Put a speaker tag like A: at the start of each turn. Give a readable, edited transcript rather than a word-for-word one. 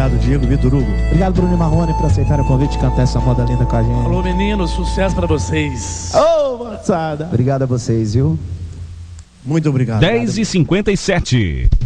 A: obrigado, Diego, Vitor Hugo.
B: Obrigado, Bruno e Marrone, por aceitarem o convite de cantar essa moda linda com a gente.
C: Alô, meninos, sucesso pra vocês.
B: Ô, moçada.
D: Obrigado a vocês, viu?
A: Muito obrigado.
E: 10h57.